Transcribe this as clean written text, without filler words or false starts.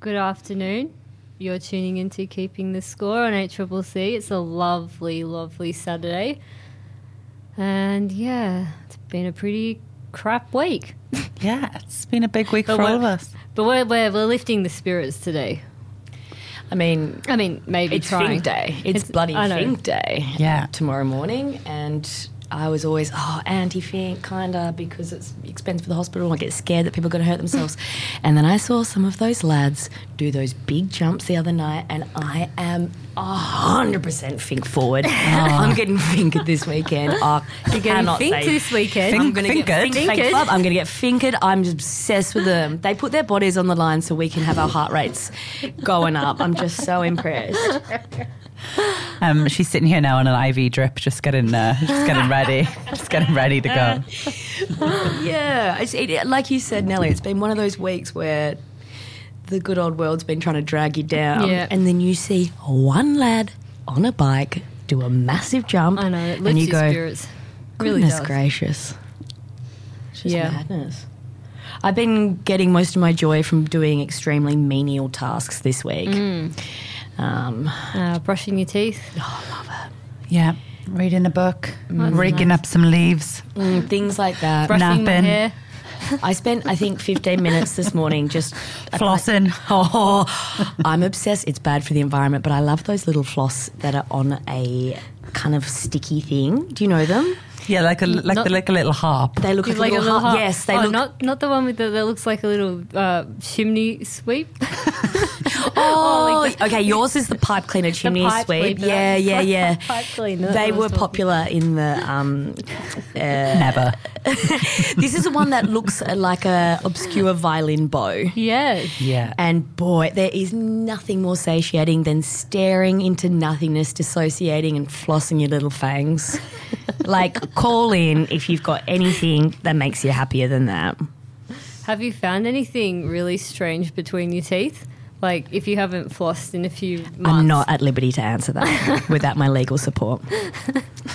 Good afternoon. You're tuning into Keeping the Score on HCCC. It's a lovely, lovely Saturday. And, yeah, it's been a pretty crap week. Yeah, it's been a big week for all of us. But we're lifting the spirits today. I mean, maybe it's trying. Fink Day. It's bloody Fink Day. Yeah. Tomorrow morning, and I was always anti-Fink kinda because it's expensive for the hospital. I get scared that people are going to hurt themselves. And then I saw some of those lads do those big jumps the other night, and I am 100% Fink forward. I'm getting Finked this weekend. You're getting Finked this weekend. I'm going to get Finked. Club. I'm going to get Finked. I'm just obsessed with them. They put their bodies on the line so we can have our heart rates going up. I'm just so impressed. She's sitting here now on an IV drip, just getting ready to go. Yeah, like you said, Nelly, it's been one of those weeks where the good old world's been trying to drag you down, and then you see one lad on a bike do a massive jump. I know, it lifts and you your go, spirits. Really goodness does. gracious. It's just madness. I've been getting most of my joy from doing extremely menial tasks this week. Brushing your teeth. Oh, I love it. Yeah, reading a book, rigging up some leaves. Things like that. Brushing my Napping. hair. I spent, I think, 15 minutes this morning just Flossing. I'm obsessed. It's bad for the environment, but I love those little floss that are on a kind of sticky thing. Do you know them? Yeah, like a little harp. They look It's like a little harp. Yes, they look. Not the one with that looks like a little chimney sweep. Okay. Yours is the pipe cleaner chimney pipe sweep. cleaner. Yeah. Pipe cleaner. They were popular in the. Never. This is the one that looks like a obscure violin bow. Yeah. Yeah. And boy, there is nothing more satiating than staring into nothingness, dissociating and flossing your little fangs. Like, call in if you've got anything that makes you happier than that. Have you found anything really strange between your teeth? Like, if you haven't flossed in a few months? I'm not at liberty to answer that without my legal support.